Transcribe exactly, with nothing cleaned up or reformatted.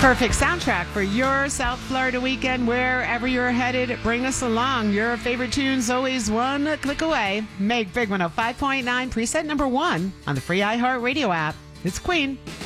perfect soundtrack for your South Florida weekend. Wherever you're headed, bring us along. Your favorite tunes always one click away. Make Big one oh five point nine preset number one on the free iHeartRadio app. It's Queen.